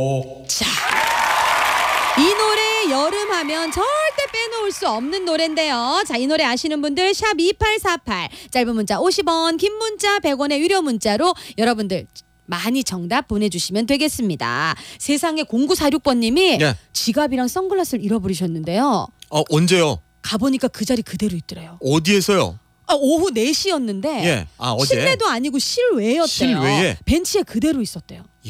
자, 이 노래 여름 하면 절대 빼놓을 수 없는 노래인데요. 자, 이 노래 아시는 분들 샵 2848 짧은 문자 50원, 긴 문자 100원의 유료 문자로 여러분들 많이 정답 보내주시면 되겠습니다. 세상에 0946번님이 예. 지갑이랑 선글라스를 잃어버리셨는데요. 언제요? 가보니까 그 자리 그대로 있더래요. 어디에서요? 오후 4시였는데 예. 어제. 실내도 아니고 실외였대요. 실외에? 벤치에 그대로 있었대요.